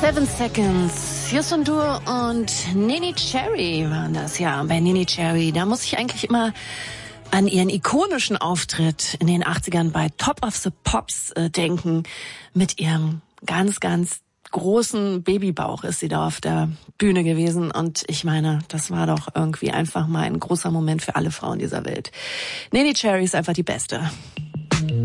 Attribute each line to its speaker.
Speaker 1: 7 Seconds, Justin Dur und Neneh Cherry waren das. Ja, bei Neneh Cherry, da muss ich eigentlich immer an ihren ikonischen Auftritt in den 80ern bei Top of the Pops denken. Mit ihrem ganz, ganz großen Babybauch ist sie da auf der Bühne gewesen. Und ich meine, das war doch irgendwie einfach mal ein großer Moment für alle Frauen dieser Welt. Neneh Cherry ist einfach die Beste.